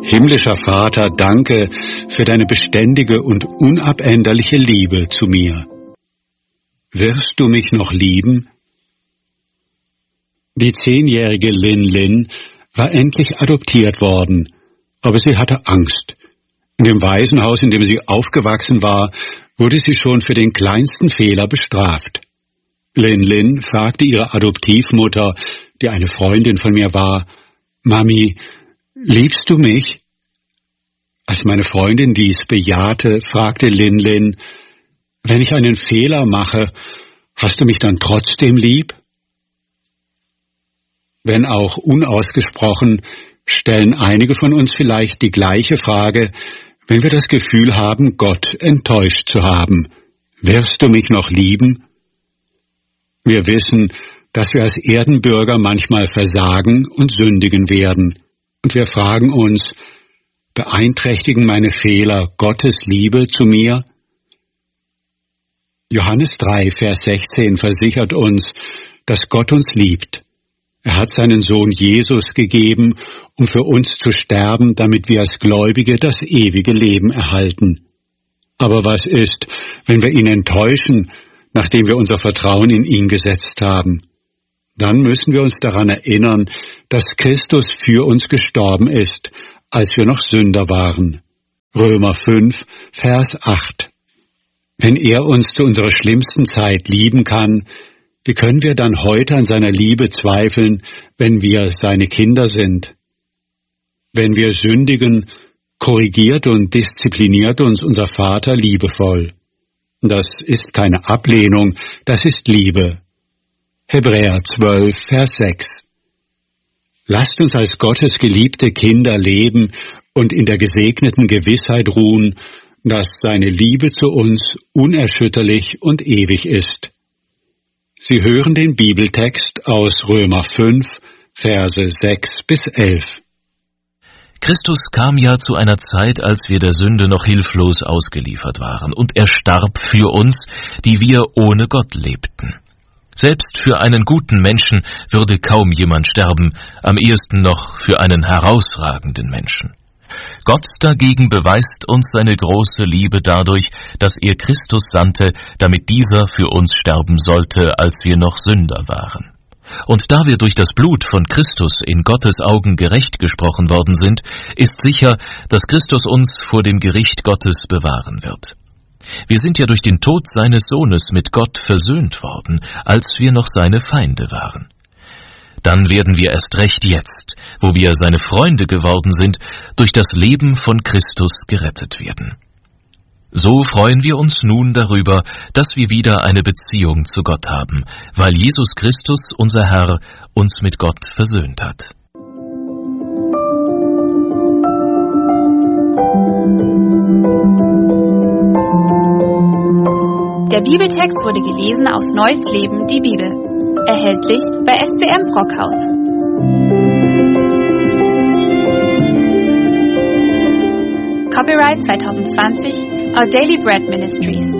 Himmlischer Vater, danke für deine beständige und unabänderliche Liebe zu mir. Wirst du mich noch lieben? Die 10-jährige Lin Lin war endlich adoptiert worden, aber sie hatte Angst. In dem Waisenhaus, in dem sie aufgewachsen war, wurde sie schon für den kleinsten Fehler bestraft. Lin Lin fragte ihre Adoptivmutter, die eine Freundin von mir war, »Mami, liebst du mich?« Als meine Freundin dies bejahte, fragte Lin Lin, »Wenn ich einen Fehler mache, hast du mich dann trotzdem lieb?« Wenn auch unausgesprochen, stellen einige von uns vielleicht die gleiche Frage, wenn wir das Gefühl haben, Gott enttäuscht zu haben. Wirst du mich noch lieben? Wir wissen, dass wir als Erdenbürger manchmal versagen und sündigen werden. Und wir fragen uns, beeinträchtigen meine Fehler Gottes Liebe zu mir? Johannes 3, Vers 16 versichert uns, dass Gott uns liebt. Er hat seinen Sohn Jesus gegeben, um für uns zu sterben, damit wir als Gläubige das ewige Leben erhalten. Aber was ist, wenn wir ihn enttäuschen, nachdem wir unser Vertrauen in ihn gesetzt haben? Dann müssen wir uns daran erinnern, dass Christus für uns gestorben ist, als wir noch Sünder waren. Römer 5, Vers 8. Wenn er uns zu unserer schlimmsten Zeit lieben kann, wie können wir dann heute an seiner Liebe zweifeln, wenn wir seine Kinder sind? Wenn wir sündigen, korrigiert und diszipliniert uns unser Vater liebevoll. Das ist keine Ablehnung, das ist Liebe. Hebräer 12, Vers 6. Lasst uns als Gottes geliebte Kinder leben und in der gesegneten Gewissheit ruhen, dass seine Liebe zu uns unerschütterlich und ewig ist. Sie hören den Bibeltext aus Römer 5, Verse 6 bis 11. Christus kam ja zu einer Zeit, als wir der Sünde noch hilflos ausgeliefert waren, und er starb für uns, die wir ohne Gott lebten. Selbst für einen guten Menschen würde kaum jemand sterben, am ehesten noch für einen herausragenden Menschen. Gott dagegen beweist uns seine große Liebe dadurch, dass er Christus sandte, damit dieser für uns sterben sollte, als wir noch Sünder waren. Und da wir durch das Blut von Christus in Gottes Augen gerecht gesprochen worden sind, ist sicher, dass Christus uns vor dem Gericht Gottes bewahren wird. Wir sind ja durch den Tod seines Sohnes mit Gott versöhnt worden, als wir noch seine Feinde waren. Dann werden wir erst recht jetzt, wo wir seine Freunde geworden sind, durch das Leben von Christus gerettet werden. So freuen wir uns nun darüber, dass wir wieder eine Beziehung zu Gott haben, weil Jesus Christus, unser Herr, uns mit Gott versöhnt hat. Der Bibeltext wurde gelesen aus Neues Leben, die Bibel. Erhältlich bei SCM Brockhaus. Copyright 2020, Our Daily Bread Ministries.